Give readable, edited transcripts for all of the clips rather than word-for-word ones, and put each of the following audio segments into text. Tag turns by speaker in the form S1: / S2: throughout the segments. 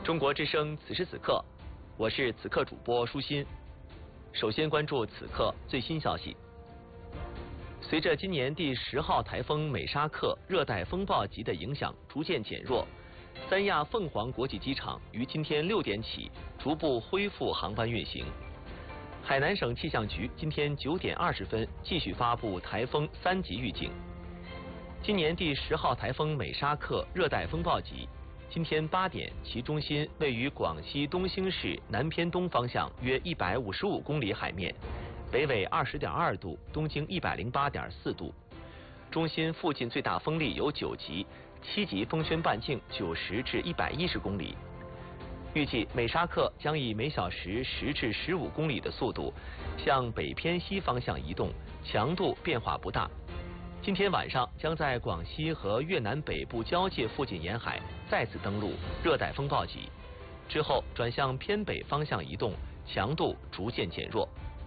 S1: 中国之声此时此刻，我是此刻主播舒心。首先关注此刻最新消息。随着今年第10号台风美沙克热带风暴级的影响逐渐减弱，三亚凤凰国际机场于今天6点起逐步恢复航班运行。海南省气象局今天9点20分继续发布台风3级预警。今年第10号台风美沙克热带风暴级，今天8点，其中心位于广西东兴市南偏东方向约155公里海面，北纬20.2度，东经108.4度。中心附近最大风力有9级，7级风旋半径90至110公里。预计美沙克将以每小时10至15公里的速度向北偏西方向移动，强度变化不大。今天晚上将在广西和越南北部交界附近沿海再次登陆热带风暴级，之后转向偏北方向移动，强度逐渐减弱。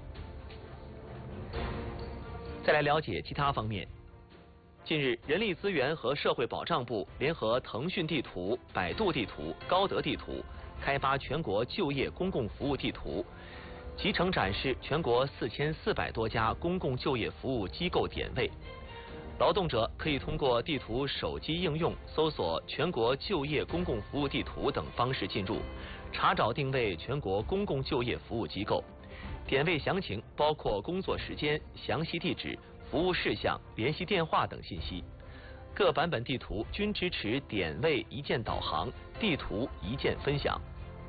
S1: 再来了解其他方面。近日，人力资源和社会保障部联合腾讯地图、百度地图、高德地图开发全国就业公共服务地图，集成展示全国4400多家公共就业服务机构点位。劳动者可以通过地图手机应用搜索全国就业公共服务地图等方式进入，查找定位全国公共就业服务机构。点位详情包括工作时间、详细地址、服务事项、联系电话等信息。各版本地图均支持点位一键导航、地图一键分享。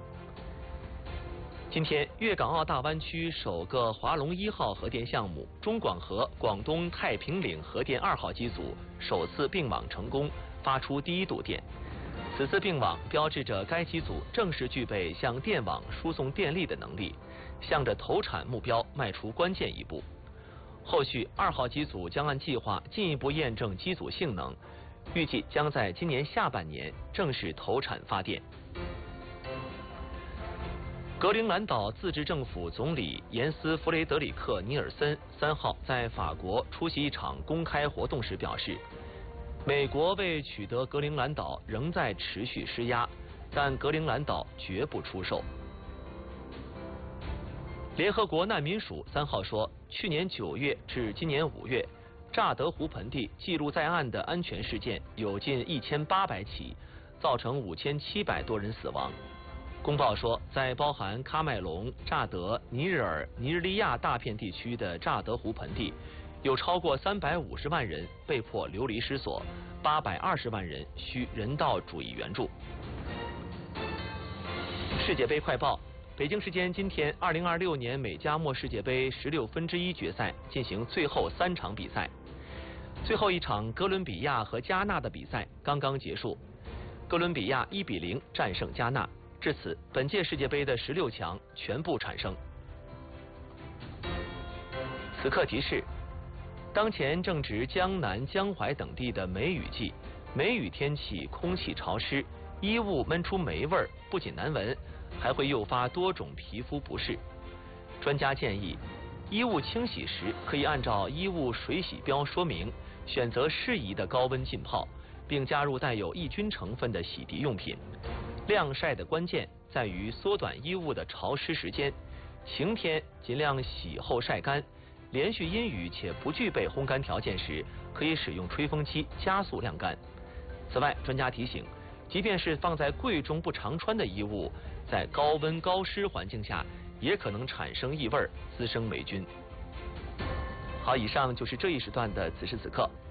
S1: 今天，粤港澳大湾区首个华龙1号核电项目中广核广东太平岭核电2号机组首次并网成功，发出第1度电。此次并网标志着该机组正式具备向电网输送电力的能力，向着投产目标迈出关键一步。后续2号机组将按计划进一步验证机组性能，预计将在今年下半年正式投产发电。格陵兰岛自治政府总理严斯弗雷德里克·尼尔森3号在法国出席一场公开活动时表示，美国为取得格陵兰岛仍在持续施压，但格陵兰岛绝不出售。联合国难民署3号说，去年9月至今年5月，乍得湖盆地记录在案的安全事件有近1800起，造成5700多人死亡。公报说，在包含喀麦隆、乍得、尼日尔、尼日利亚大片地区的乍得湖盆地，有超过350万人被迫流离失所，820万人需人道主义援助。世界杯快报：北京时间今天，2026年美加墨世界杯16分之一决赛进行最后3场比赛，最后一场哥伦比亚和加纳的比赛刚刚结束，哥伦比亚1比0战胜加纳。至此，本届世界杯的16强全部产生。此刻提示：当前正值江南、江淮等地的梅雨季，梅雨天气空气潮湿，衣物闷出霉味儿，不仅难闻，还会诱发多种皮肤不适。专家建议，衣物清洗时可以按照衣物水洗标说明，选择适宜的高温浸泡，并加入带有抑菌成分的洗涤用品。晾晒的关键在于缩短衣物的潮湿时间，晴天尽量洗后晒干，连续阴雨且不具备烘干条件时，可以使用吹风机加速晾干。此外，专家提醒，即便是放在柜中不常穿的衣物，在高温高湿环境下也可能产生异味，滋生霉菌。好，以上就是这一时段的此时此刻。